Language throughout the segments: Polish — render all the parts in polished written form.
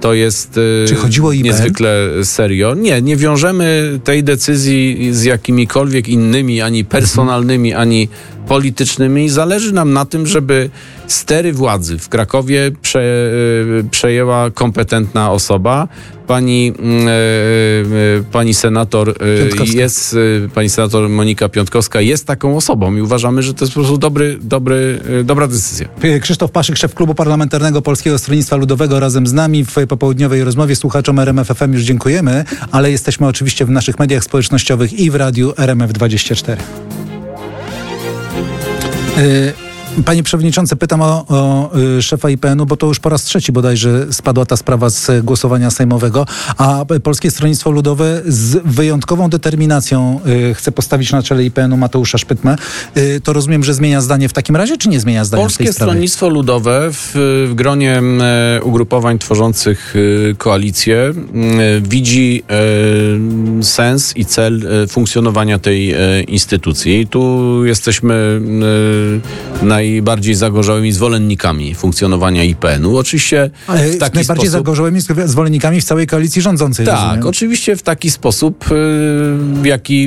to jest Czy chodziło o IPN? niezwykle serio. Nie wiążemy tej decyzji z jakimikolwiek innymi, ani personalnymi, ani politycznymi. Zależy nam na tym, żeby stery władzy w Krakowie przejęła kompetentna osoba. Pani senator pani senator Monika Piątkowska jest taką osobą i uważamy, że to jest po prostu dobra decyzja. Krzysztof Paszyk, szef Klubu Parlamentarnego Polskiego Stronnictwa Ludowego, razem z nami w popołudniowej rozmowie. Słuchaczom RMF FM już dziękujemy, ale jesteśmy oczywiście w naszych mediach społecznościowych i w radiu RMF24. Panie przewodniczący, pytam o szefa IPN-u, bo to już po raz trzeci bodajże spadła ta sprawa z głosowania sejmowego, a Polskie Stronnictwo Ludowe z wyjątkową determinacją chce postawić na czele IPN-u Mateusza Szpytmę. To rozumiem, że zmienia zdanie w takim razie, czy nie zmienia zdania w tej sprawie? Polskie Stronnictwo Ludowe w gronie ugrupowań tworzących koalicję widzi sens i cel funkcjonowania tej instytucji. Tu jesteśmy najbardziej zagorzałymi zwolennikami funkcjonowania IPN-u. Oczywiście w taki najbardziej sposób... zagorzałymi zwolennikami w całej koalicji rządzącej. Tak, rozumiem. oczywiście w taki sposób, w jaki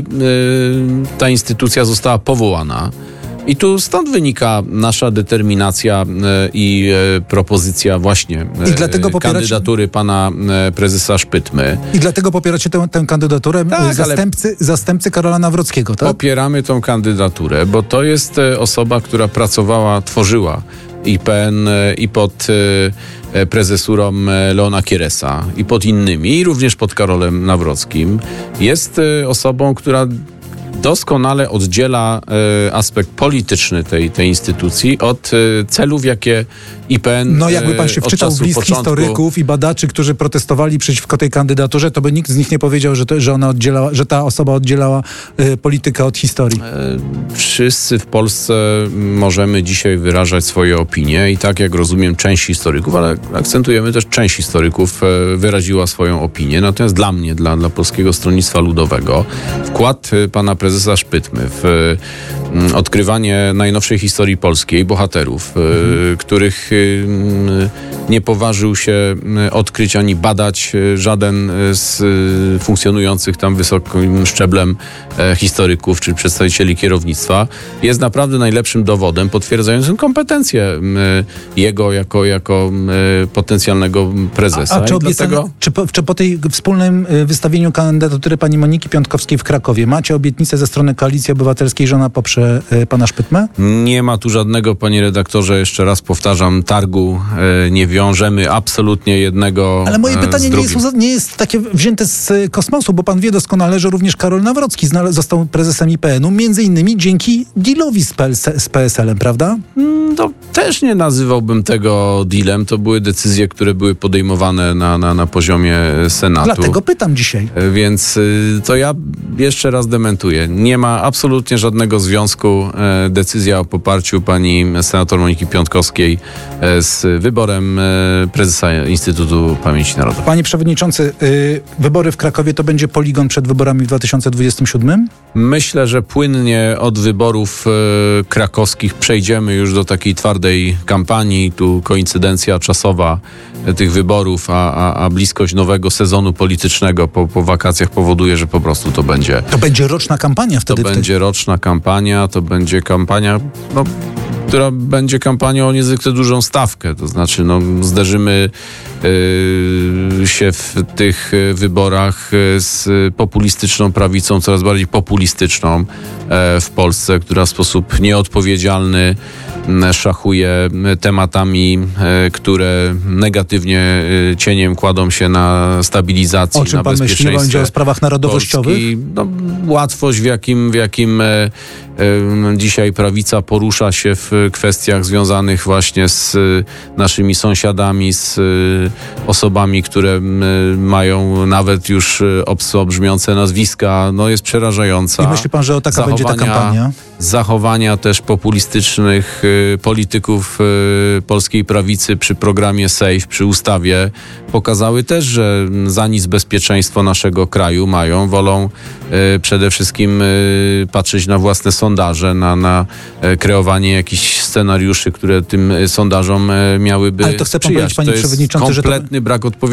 ta instytucja została powołana. I tu stąd wynika nasza determinacja i propozycja właśnie kandydatury pana prezesa Szpytmy. I dlatego popieracie tę kandydaturę zastępcy Karola Nawrockiego, tak? Popieramy tą kandydaturę, bo to jest osoba, która tworzyła IPN i pod prezesurą Leona Kieresa i pod innymi, i również pod Karolem Nawrockim. Jest osobą, która doskonale oddziela aspekt polityczny tej instytucji od celów, jakie IPN jakby pan się wczytał w list historyków i badaczy, którzy protestowali przeciwko tej kandydaturze, to by nikt z nich nie powiedział, że ta osoba oddzielała politykę od historii. Wszyscy w Polsce możemy dzisiaj wyrażać swoje opinie i tak jak rozumiem część historyków, ale akcentujemy też część historyków wyraziła swoją opinię. Natomiast dla mnie, dla Polskiego Stronnictwa Ludowego wkład pana prezesa Szpytmy w odkrywanie najnowszej historii polskiej, bohaterów, których nie poważył się odkryć ani badać żaden z funkcjonujących tam wysokim szczeblem historyków czy przedstawicieli kierownictwa, jest naprawdę najlepszym dowodem potwierdzającym kompetencje jego jako potencjalnego prezesa. Czy po tej wspólnym wystawieniu kandydatury pani Moniki Piątkowskiej w Krakowie macie obietnicę ze strony Koalicji Obywatelskiej, że ona poprze pana Szpytmę? Nie ma tu żadnego, panie redaktorze, jeszcze raz powtarzam, targu. Nie wiążemy absolutnie jednego. Ale moje pytanie nie jest takie wzięte z kosmosu, bo pan wie doskonale, że również Karol Nawrocki został prezesem IPN-u, między innymi dzięki dealowi z PSL-em, prawda? To też nie nazywałbym tego dealem. To były decyzje, które były podejmowane na poziomie Senatu. Dlatego pytam dzisiaj. Więc to ja jeszcze raz dementuję. Nie ma absolutnie żadnego związku decyzja o poparciu pani senator Moniki Piątkowskiej z wyborem prezesa Instytutu Pamięci Narodowej. Panie przewodniczący, wybory w Krakowie to będzie poligon przed wyborami w 2027? Myślę, że płynnie od wyborów krakowskich przejdziemy już do takiej twardej kampanii. Tu koincydencja czasowa tych wyborów, a bliskość nowego sezonu politycznego po wakacjach powoduje, że po prostu to będzie... To będzie roczna kampania wtedy? To będzie roczna kampania, to będzie kampania, która będzie kampanią o niezwykle dużą stawkę. To znaczy, zderzymy się w tych wyborach z populistyczną prawicą, coraz bardziej populistyczną w Polsce, która w sposób nieodpowiedzialny szachuje tematami, które negatywnie cieniem kładą się na stabilizacji, o czym na pan bezpieczeństwie. Myśli? Będzie o sprawach narodowościowych? Łatwość, w jakim dzisiaj prawica porusza się w kwestiach związanych właśnie z naszymi sąsiadami, z osobami, które mają nawet już obco brzmiące nazwiska, jest przerażająca. I myśli pan, że taka będzie ta kampania? Zachowania też populistycznych polityków polskiej prawicy przy programie SAFE, przy ustawie pokazały też, że za nic bezpieczeństwo naszego kraju mają. Wolą przede wszystkim patrzeć na własne sondaże, na kreowanie jakichś scenariuszy, które tym sondażom miałyby Ale to chce pan powiedzieć, panie przejść. To jest przewodniczący, kompletny brak odpowiedzialności.